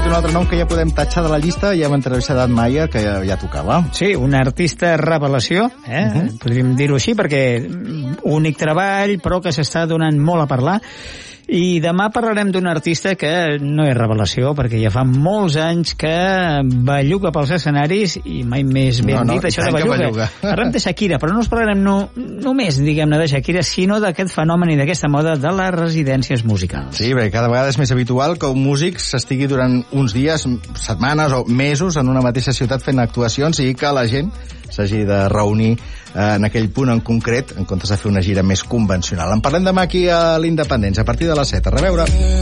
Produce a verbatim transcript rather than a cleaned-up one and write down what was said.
un altre nom que ja podem tatxar de la llista, ja hem entrevistat Maia, que ja, ja tocava. Sí, un artista revelació, eh? Uh -huh. Podríem dir-ho així, perquè únic treball, però que s'està donant molt a parlar. I demà parlarem d'un artista que no és revelació, perquè ja fa molts anys que belluga pels escenaris i mai més ben no, no, dit això de belluga. belluga. Parlem de Shakira, però no us parlarem no, només, diguem-ne, de Shakira, sinó d'aquest fenomen i d'aquesta moda de les residències musicals. Sí, perquè cada vegada és més habitual que un músic s'estigui durant uns dies, setmanes o mesos en una mateixa ciutat fent actuacions i que la gent s'hagi de reunir eh, en aquell punt en concret en comptes de fer una gira més convencional. En parlem demà aquí a l'Independents, a partir de les set. A reveure.